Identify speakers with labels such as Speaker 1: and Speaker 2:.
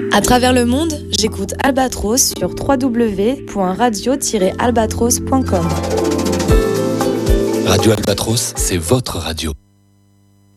Speaker 1: À travers le monde, j'écoute Albatros sur www.radio-albatros.com.
Speaker 2: Radio Albatros, c'est votre radio.